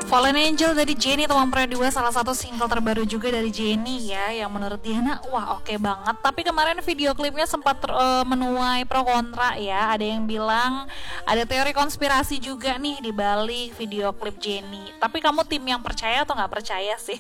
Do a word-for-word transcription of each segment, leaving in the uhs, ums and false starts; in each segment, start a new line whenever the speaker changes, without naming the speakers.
Fallen Angel dari Jennie teman Pro dua, salah satu single terbaru juga dari Jennie ya, yang menurut Diana wah oke okay banget. Tapi kemarin video klipnya sempat uh, menuai pro kontra ya. Ada yang bilang ada teori konspirasi juga nih di balik video klip Jennie. Tapi kamu tim yang percaya atau nggak percaya sih?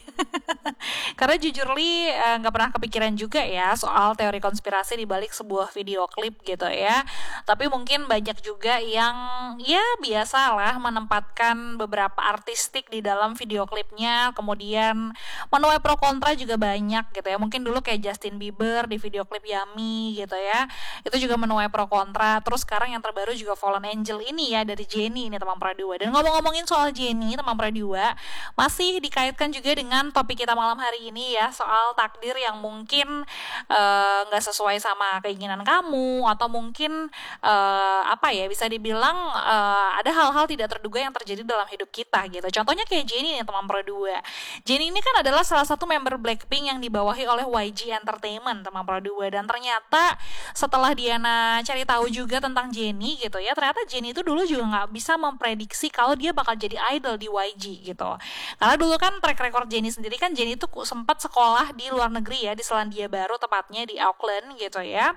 Karena jujur li nggak uh, pernah kepikiran juga ya soal teori konspirasi di balik sebuah video klip gitu ya. Tapi mungkin banyak juga yang ya biasalah menempatkan beberapa artis di dalam video klipnya, kemudian menuai pro kontra juga banyak gitu ya. Mungkin dulu kayak Justin Bieber di video klip Yummy gitu ya, itu juga menuai pro kontra. Terus sekarang yang terbaru juga Fallen Angel ini ya dari Jennie ini teman Pro dua. Dan ngomong-ngomongin soal Jennie teman Pro dua, masih dikaitkan juga dengan topik kita malam hari ini ya, soal takdir yang mungkin nggak uh, sesuai sama keinginan kamu, atau mungkin uh, apa ya, bisa dibilang uh, ada hal-hal tidak terduga yang terjadi dalam hidup kita gitu. Contohnya kayak Jennie nih teman Pro dua. Jennie ini kan adalah salah satu member Blackpink yang dibawahi oleh Y G Entertainment teman Pro dua. Dan ternyata setelah Diana cari tahu juga tentang Jennie gitu ya, ternyata Jennie itu dulu juga nggak bisa memprediksi kalau dia bakal jadi idol di Y G gitu. Karena dulu kan track record Jennie sendiri kan, Jennie itu sempat sekolah di luar negeri ya, di Selandia Baru tepatnya di Auckland gitu ya.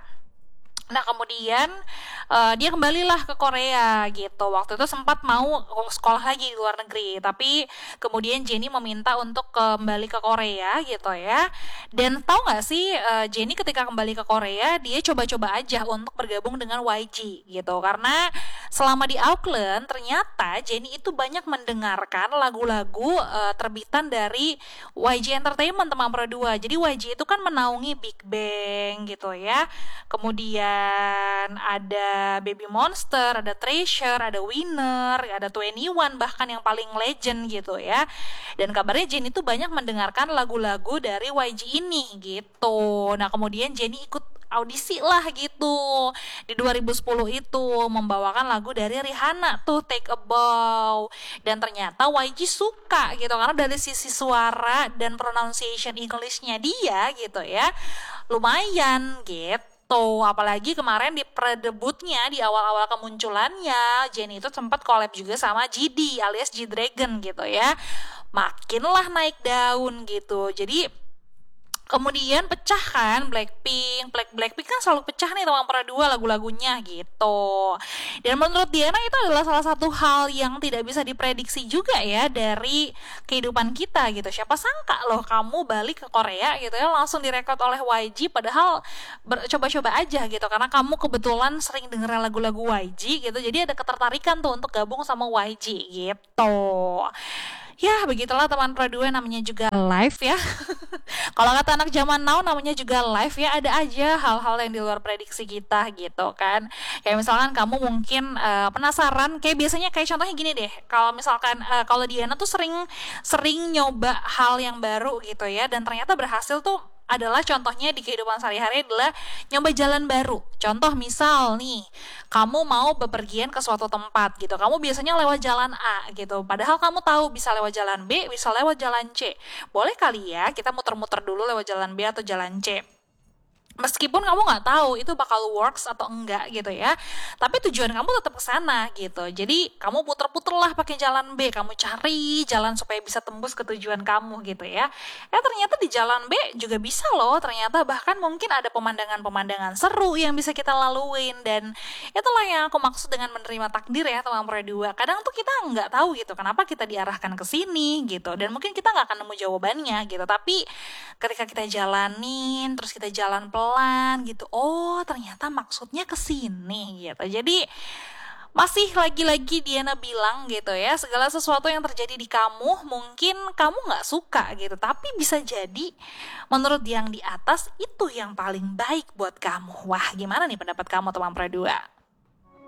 Nah kemudian uh, dia kembalilah ke Korea gitu. Waktu itu sempat mau sekolah lagi di luar negeri, tapi kemudian Jennie meminta untuk kembali ke Korea gitu ya. Dan tahu nggak sih uh, Jennie ketika kembali ke Korea, dia coba-coba aja untuk bergabung dengan Y G gitu. Karena selama di Auckland ternyata Jennie itu banyak mendengarkan lagu-lagu uh, terbitan dari Y G Entertainment teman Pro dua. Jadi Y G itu kan menaungi Big Bang gitu ya. Kemudian Dan ada Baby Monster, ada Treasure, ada Winner, ada Twenty One bahkan yang paling legend gitu ya. Dan kabarnya Jennie itu banyak mendengarkan lagu-lagu dari Y G ini gitu. Nah kemudian Jennie ikut audisi lah gitu di dua ribu sepuluh itu, membawakan lagu dari Rihanna tuh, Take a Bow. Dan ternyata Y G suka gitu, karena dari sisi suara dan pronunciation English-nya dia gitu ya lumayan gitu. Tuh, apalagi kemarin di pre-debutnya, di awal-awal kemunculannya, Jennie itu sempat collab juga sama G D alias G-Dragon gitu ya. Makinlah naik daun gitu. Jadi kemudian pecah kan Blackpink. Black Blackpink kan selalu pecah nih teman Pro dua lagu-lagunya gitu. Dan menurut Diana itu adalah salah satu hal yang tidak bisa diprediksi juga ya dari kehidupan kita gitu. Siapa sangka loh kamu balik ke Korea gitu ya, langsung direkod oleh Y G, padahal ber- coba-coba aja gitu, karena kamu kebetulan sering dengerin lagu-lagu Y G gitu. Jadi ada ketertarikan tuh untuk gabung sama Y G gitu. Ya begitulah teman Pro dua, namanya juga live ya. Kalau kata anak zaman now namanya juga live ya, ada aja hal-hal yang di luar prediksi kita gitu kan. Kayak misalkan kamu mungkin uh, penasaran, kayak biasanya kayak contohnya gini deh. Kalau misalkan uh, kalau Diana tuh sering sering nyoba hal yang baru gitu ya, dan ternyata berhasil tuh adalah contohnya di kehidupan sehari-hari adalah nyoba jalan baru. Contoh misal nih, kamu mau bepergian ke suatu tempat gitu, kamu biasanya lewat jalan A gitu, padahal kamu tahu bisa lewat jalan B, bisa lewat jalan C. Boleh kali ya kita muter-muter dulu lewat jalan B atau jalan C, meskipun kamu nggak tahu itu bakal works atau enggak gitu ya, tapi tujuan kamu tetap ke sana gitu. Jadi kamu puter-puter lah pakai jalan B, kamu cari jalan supaya bisa tembus ke tujuan kamu gitu ya. Eh ternyata di jalan B juga bisa loh, ternyata bahkan mungkin ada pemandangan-pemandangan seru yang bisa kita laluin. Dan itulah yang aku maksud dengan menerima takdir ya teman Pro dua. Kadang tuh kita nggak tahu gitu kenapa kita diarahkan ke sini gitu, dan mungkin kita nggak akan nemu jawabannya gitu, tapi ketika kita jalanin terus kita jalan pelan pelan gitu, oh ternyata maksudnya kesini gitu. Jadi masih lagi-lagi Diana bilang gitu ya, segala sesuatu yang terjadi di kamu mungkin kamu gak suka gitu, tapi bisa jadi menurut yang di atas itu yang paling baik buat kamu. Wah gimana nih pendapat kamu teman Pro dua?